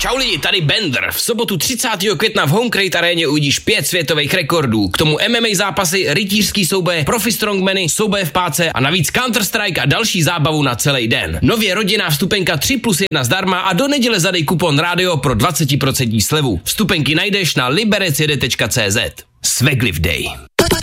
Čau lidi, tady Bender. V sobotu 30. května v Home Crate aréně uvidíš 5 světových rekordů. K tomu MMA zápasy, rytířský souboje, profi strongmany, souboje v páce a navíc Counter-Strike a další zábavu na celý den. Nově rodinná vstupenka 3+1 zdarma a do neděle zadej kupon rádio pro 20% slevu. Vstupenky najdeš na liberecjede.cz. Svegliv Day.